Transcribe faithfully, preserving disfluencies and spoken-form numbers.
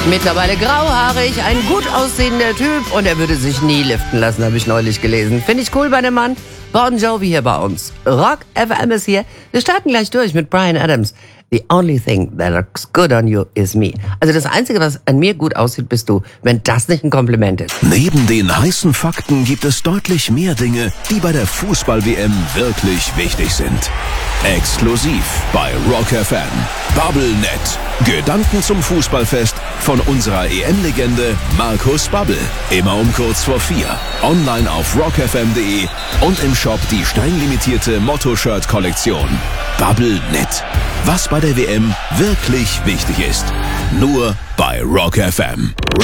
Mittlerweile grauhaarig, ein gut aussehender Typ und er würde sich nie liften lassen, habe ich neulich gelesen. Finde ich cool bei dem Mann. Bon Jovi hier bei uns. Rock F M ist hier. Wir starten gleich durch mit Bryan Adams. The only thing that looks good on you is me. Also das Einzige, was an mir gut aussieht, bist du, wenn das nicht ein Kompliment ist. Neben den heißen Fakten gibt es deutlich mehr Dinge, die bei der Fußball-W M wirklich wichtig sind. Exklusiv bei Rock F M. Bubblenet. Gedanken zum Fußballfest von unserer E M-Legende Markus Babbel. Immer um kurz vor vier. Online auf rock f m punkt de und im Shop die streng limitierte Motto-Shirt-Kollektion. Bubblenet. Was bei der W M wirklich wichtig ist. Nur bei Rock F M.